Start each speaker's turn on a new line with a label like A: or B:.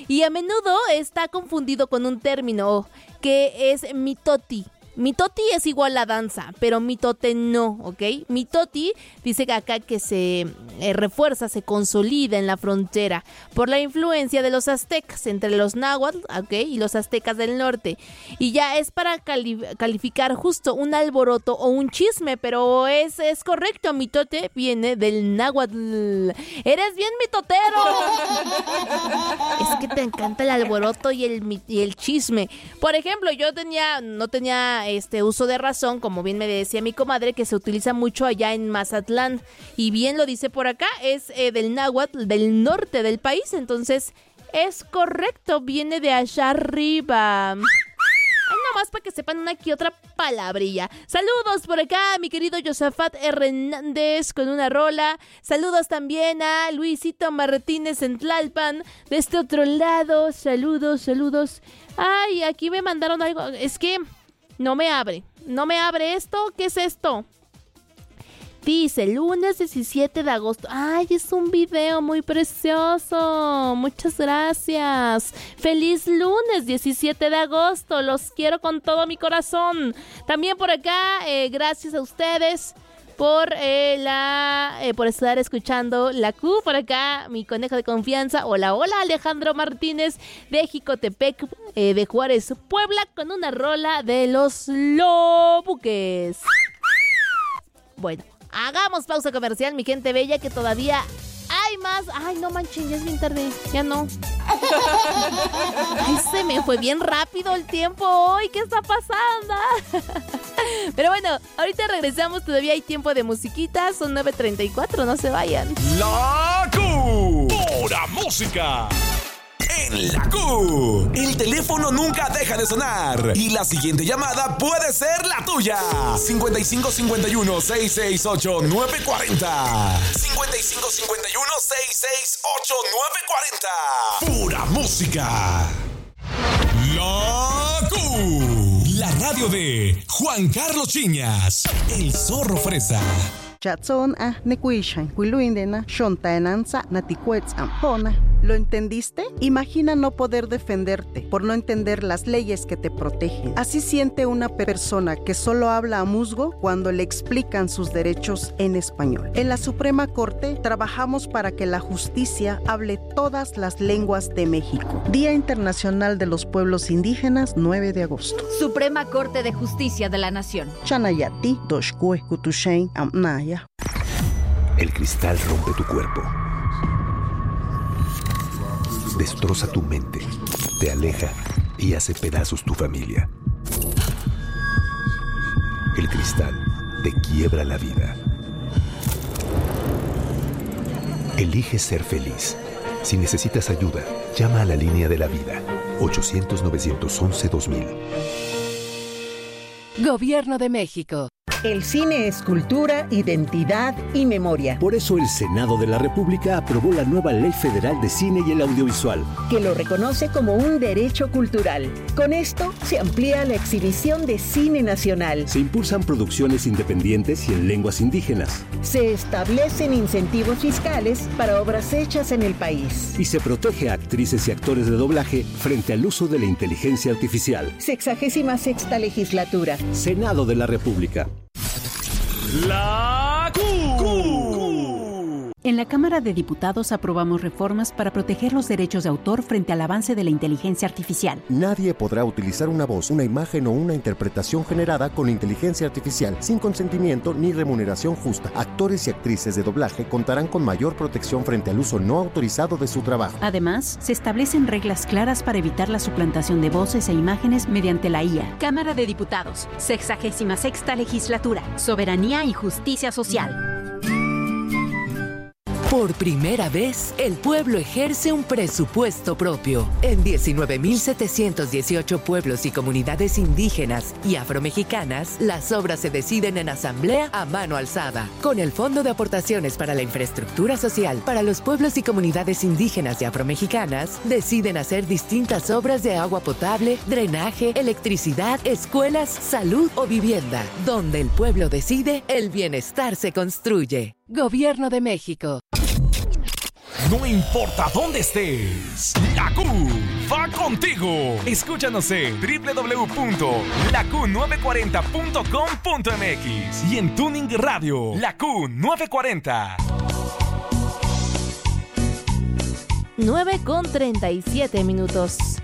A: y a menudo está confundido con un término que es mitoti. Mitoti es igual a danza, pero mitote no, ¿ok? Mitoti dice que acá que se refuerza, se consolida en la frontera por la influencia de los aztecas entre los náhuatl, ¿ok? Y los aztecas del norte. Y ya es para calificar justo un alboroto o un chisme, pero es correcto, mitote viene del náhuatl. ¡Eres bien mitotero! Es que te encanta el alboroto y el chisme. Por ejemplo, yo no tenía uso de razón, como bien me decía mi comadre, que se utiliza mucho allá en Mazatlán, y bien lo dice por acá, es del náhuatl, del norte del país, entonces es correcto, viene de allá arriba. Ay, nomás para que sepan una que otra palabrilla. Saludos por acá, mi querido Josafat Hernández con una rola. Saludos también a Luisito Martínez en Tlalpan. De este otro lado, saludos. Ay, aquí me mandaron algo, es que no me abre esto. ¿Qué es esto? Dice, lunes 17 de agosto. Ay, es un video muy precioso. Muchas gracias. Feliz lunes 17 de agosto. Los quiero con todo mi corazón. También por acá, gracias a ustedes por estar escuchando la Q. Por acá, mi conejo de confianza. Hola, Alejandro Martínez de Jicotepec, de Juárez, Puebla, con una rola de los Lobuques. Bueno, hagamos pausa comercial, mi gente bella, que todavía hay más. Ay, no manchen, ya es bien tarde. Ya no. Ay, se me fue bien rápido el tiempo hoy. ¿Qué está pasando? Pero bueno, ahorita regresamos. Todavía hay tiempo de musiquita. Son 9:34, no se vayan.
B: La Q. Pura música. En la Q, el teléfono nunca deja de sonar y la siguiente llamada puede ser la tuya. 5551-668-940. 5551-668-940. Pura música. La Q, la radio de Juan Carlos Chiñas, el zorro fresa.
C: ¿Lo entendiste? Imagina no poder defenderte por no entender las leyes que te protegen. Así siente una persona que solo habla a musgo cuando le explican sus derechos en español. En la Suprema Corte trabajamos para que la justicia hable todas las lenguas de México. Día Internacional de los Pueblos Indígenas, 9 de agosto.
D: Suprema Corte de Justicia de la Nación.
C: Chanayati, Doshkue, Kutushain, Amnaya.
E: El cristal rompe tu cuerpo. Destroza tu mente, te aleja y hace pedazos tu familia. El cristal te quiebra la vida. Elige ser feliz. Si necesitas ayuda, llama a la línea de la vida. 800-911-2000.
F: Gobierno de México.
G: El cine es cultura, identidad y memoria.
H: Por eso el Senado de la República aprobó la nueva Ley Federal de Cine y el Audiovisual,
G: que lo reconoce como un derecho cultural. Con esto se amplía la exhibición de cine nacional.
H: Se impulsan producciones independientes y en lenguas indígenas.
G: Se establecen incentivos fiscales para obras hechas en el país.
H: Y se protege a actrices y actores de doblaje frente al uso de la inteligencia artificial.
G: 66ª legislatura.
H: Senado de la República.
B: La Q.
I: En la Cámara de Diputados aprobamos reformas para proteger los derechos de autor frente al avance de la inteligencia artificial.
J: Nadie podrá utilizar una voz, una imagen o una interpretación generada con inteligencia artificial sin consentimiento ni remuneración justa. Actores y actrices de doblaje contarán con mayor protección frente al uso no autorizado de su trabajo.
I: Además, se establecen reglas claras para evitar la suplantación de voces e imágenes mediante la IA. Cámara de Diputados, 66ª Legislatura, Soberanía y Justicia Social.
F: Por primera vez, el pueblo ejerce un presupuesto propio. En 19.718 pueblos y comunidades indígenas y afromexicanas, las obras se deciden en asamblea a mano alzada. Con el Fondo de Aportaciones para la Infraestructura Social para los pueblos y comunidades indígenas y afromexicanas, deciden hacer distintas obras de agua potable, drenaje, electricidad, escuelas, salud o vivienda. Donde el pueblo decide, el bienestar se construye. Gobierno de México.
B: No importa dónde estés, la Q va contigo. Escúchanos en www.laq940.com.mx y en Tuning Radio, La Q940.
A: 9:37.